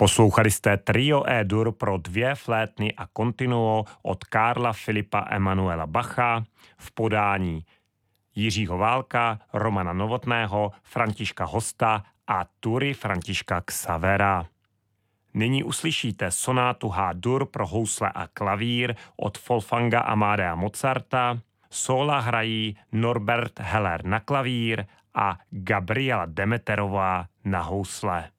Poslouchali jste trio E-dur pro 2 flétny a continuo od Karla Filipa Emanuela Bacha v podání Jiřího Válka, Romana Novotného, Františka Hosta a tury Františka Xavera. Nyní uslyšíte sonátu H-dur pro housle a klavír od Wolfganga Amadea Mozarta, sóla hrají Norbert Heller na klavír a Gabriela Demeterová na housle.